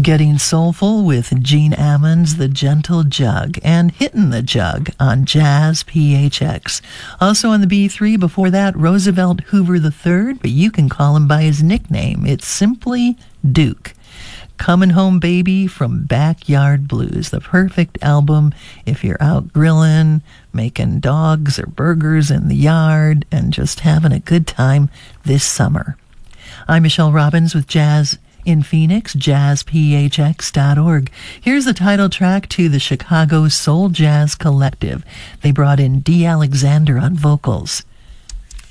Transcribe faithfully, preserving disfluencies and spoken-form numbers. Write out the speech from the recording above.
Getting Soulful with Gene Ammons, The Gentle Jug, and Hittin' the Jug on Jazz P H X. Also on the B three before that, Roosevelt Hoover the third, but you can call him by his nickname. It's simply Duke. Comin' Home Baby from Backyard Blues, the perfect album if you're out grilling, making dogs or burgers in the yard, and just having a good time this summer. I'm Michelle Robbins with Jazz in Phoenix, jazz p h x dot org. Here's the title track to the Chicago Soul Jazz Collective. They brought in Dee Alexander on vocals.